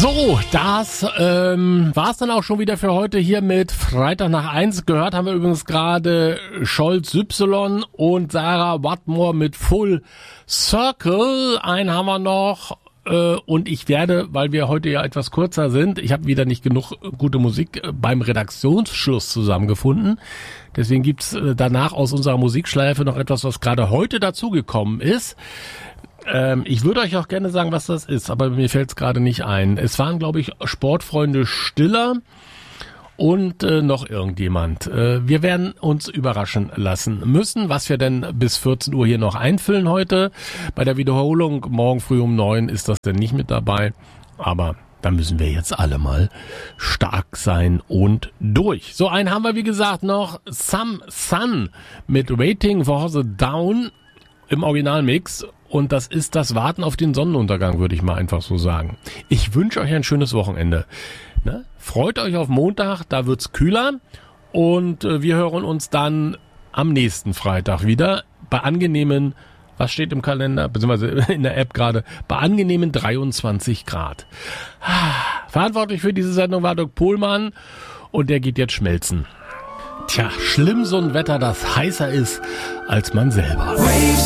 So, das war's dann auch schon wieder für heute hier mit Freitag nach 1. Gehört haben wir übrigens gerade Scholz Y und Sarah Watmore mit Full Circle. Einen haben wir noch. Und ich werde, weil wir heute ja etwas kürzer sind, ich habe wieder nicht genug gute Musik beim Redaktionsschluss zusammengefunden. Deswegen gibt's danach aus unserer Musikschleife noch etwas, was gerade heute dazugekommen ist. Ich würde euch auch gerne sagen, was das ist, aber mir fällt es gerade nicht ein. Es waren, glaube ich, Sportfreunde Stiller und noch irgendjemand. Wir werden uns überraschen lassen müssen, was wir denn bis 14 Uhr hier noch einfüllen heute. Bei der Wiederholung morgen früh um 9 ist das denn nicht mit dabei, aber da müssen wir jetzt alle mal stark sein und durch. So, einen haben wir, wie gesagt, noch. Some Sun mit Waiting for the Dawn im Originalmix. Und das ist das Warten auf den Sonnenuntergang, würde ich mal einfach so sagen. Ich wünsche euch ein schönes Wochenende. Ne? Freut euch auf Montag, da wird's kühler. Und wir hören uns dann am nächsten Freitag wieder bei angenehmen, was steht im Kalender, beziehungsweise in der App gerade, bei angenehmen 23 Grad. Verantwortlich für diese Sendung war Dirk Pohlmann und der geht jetzt schmelzen. Tja, schlimm so ein Wetter, das heißer ist als man selber.